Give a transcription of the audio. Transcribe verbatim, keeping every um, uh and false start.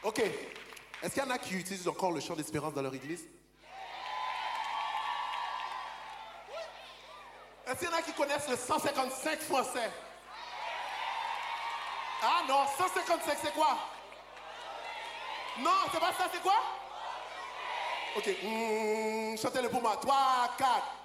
Ok. Est-ce qu'il y en a qui utilisent encore le chant d'espérance dans leur église? Est-ce qu'il y en a qui connaissent le cent cinquante-cinq français? Ah non, cent cinquante-cinq c'est quoi? Non, c'est pas ça, c'est quoi? Ok, mmh, chantez-le pour moi. trois, quatre.